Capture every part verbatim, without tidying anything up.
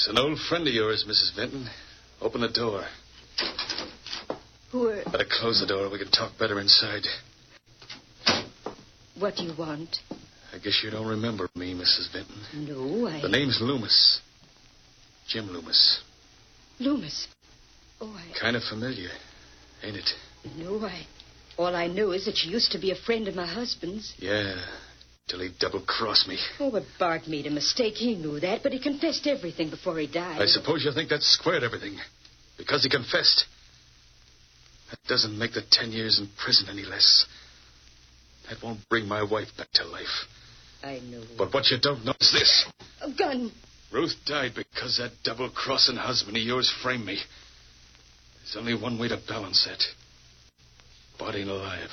It's an old friend of yours, Missus Vinton. Open the door. Who are... Better close the door. We can talk better inside. What do you want? I guess you don't remember me, Missus Vinton. No, I... The name's Loomis. Jim Loomis. Loomis? Oh, I... Kind of familiar, ain't it? No, I... All I know is that you used to be a friend of my husband's. Yeah, till he double-crossed me. Oh, but Bart made a mistake. He knew that, but he confessed everything before he died. I suppose you think that squared everything. Because he confessed. That doesn't make the ten years in prison any less. That won't bring my wife back to life. I know. But what you don't know is this. A gun. Ruth died because that double-crossing husband of yours framed me. There's only one way to balance that. Bart ain't alive.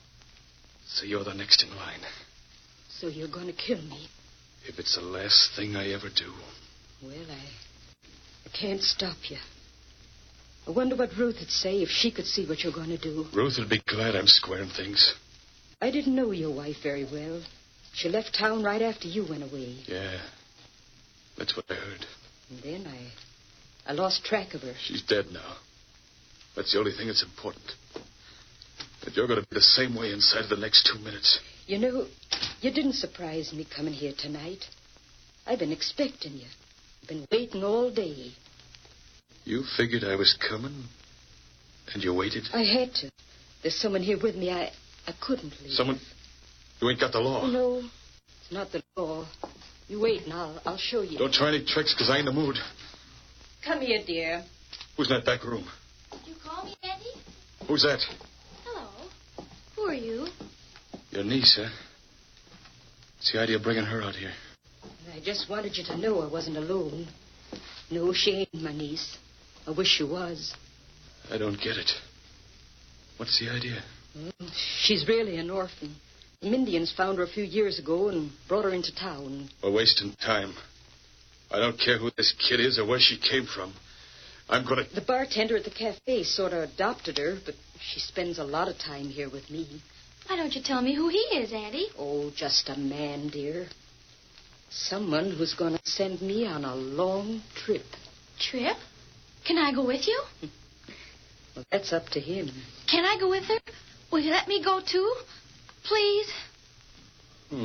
So you're the next in line. So you're going to kill me? If it's the last thing I ever do. Well, I... I can't stop you. I wonder what Ruth would say if she could see what you're going to do. Ruth would be glad I'm squaring things. I didn't know your wife very well. She left town right after you went away. Yeah. That's what I heard. And then I... I lost track of her. She's dead now. That's the only thing that's important. But you're going to be the same way inside of the next two minutes. You know, you didn't surprise me coming here tonight. I've been expecting you. I've been waiting all day. You figured I was coming, and you waited? I had to. There's someone here with me. I, I couldn't leave. Someone? You ain't got the law. No, it's not the law. You wait, and I'll, I'll show you. Don't try any tricks, because I ain't in the mood. Come here, dear. Who's in that back room? Did you call me, Andy? Who's that? Hello. Who are you? Your niece, huh? What's the idea of bringing her out here? I just wanted you to know I wasn't alone. No, she ain't my niece. I wish she was. I don't get it. What's the idea? Well, she's really an orphan. The Indians found her a few years ago and brought her into town. We're wasting time. I don't care who this kid is or where she came from. I'm going to... The bartender at the cafe sort of adopted her, but she spends a lot of time here with me. Why don't you tell me who he is, Andy? Oh, just a man, dear. Someone who's going to send me on a long trip. Trip? Can I go with you? Well, that's up to him. Can I go with her? Will you let me go, too? Please? Hmm.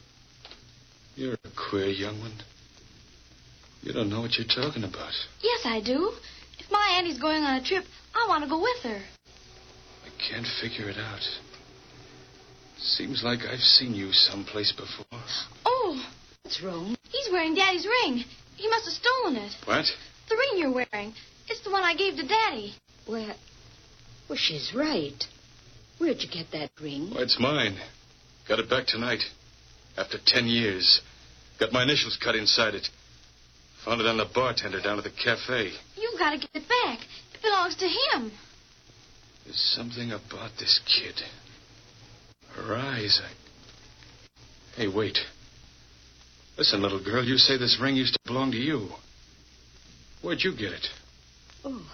You're a queer young one. You don't know what you're talking about. Yes, I do. If my Annie's going on a trip, I want to go with her. I can't figure it out. Seems like I've seen you someplace before. Oh, what's wrong? He's wearing Daddy's ring. He must have stolen it. What? The ring you're wearing. It's the one I gave to Daddy. Well, well, she's right. Where'd you get that ring? Well, it's mine. Got it back tonight. After ten years. Got my initials cut inside it. Found it on the bartender down at the cafe. You've got to get it back. It belongs to him. There's something about this kid. Her eyes, I... Hey, wait. Listen, little girl, you say this ring used to belong to you. Where'd you get it? Oh.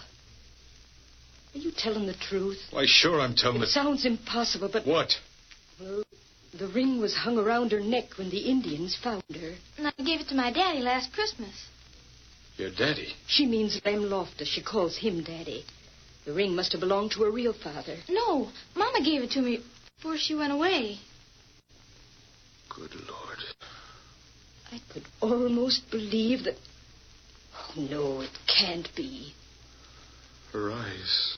Are you telling the truth? Why, sure I'm telling it the... It sounds impossible, but... What? Well, the ring was hung around her neck when the Indians found her. And I gave it to my daddy last Christmas. Your daddy? She means Lem Loftus. She calls him Daddy. The ring must have belonged to her real father. No, Mama gave it to me before she went away. Good Lord. I could almost believe that... Oh, no, it can't be. Her eyes...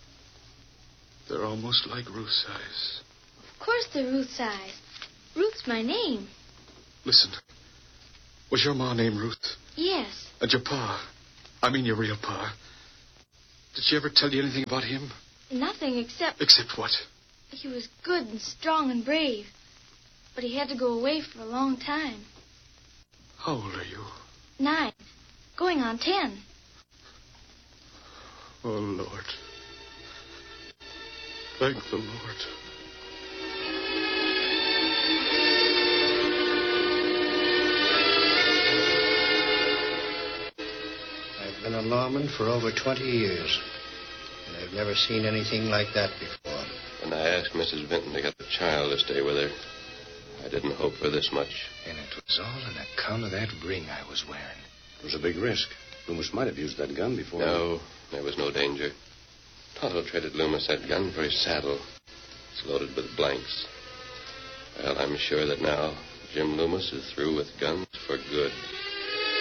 They're almost like Ruth's eyes. Of course they're Ruth's eyes. Ruth's my name. Listen. Was your ma named Ruth? Yes. And your pa? I mean your real pa. Did she ever tell you anything about him? Nothing except... Except what? He was good and strong and brave. But he had to go away for a long time. How old are you? Nine. Going on ten. Oh, Lord. Thank the Lord. I've been a lawman for over twenty years, and I've never seen anything like that before. And I asked Missus Vinton to get the child to stay with her. I didn't hope for this much. And it was all on account of that ring I was wearing. It was a big risk. Loomis might have used that gun before. No, there was no danger. Tonto traded Loomis that gun for his saddle. It's loaded with blanks. Well, I'm sure that now Jim Loomis is through with guns for good.